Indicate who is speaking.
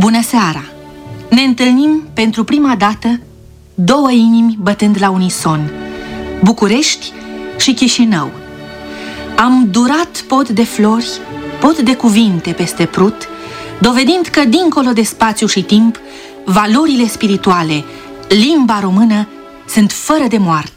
Speaker 1: Bună seara! Ne întâlnim pentru prima dată, două inimi bătând la unison, București și Chișinău. Am durat pod de flori, pod de cuvinte peste Prut, dovedind că, dincolo de spațiu și timp, valorile spirituale, limba română, sunt fără de moarte.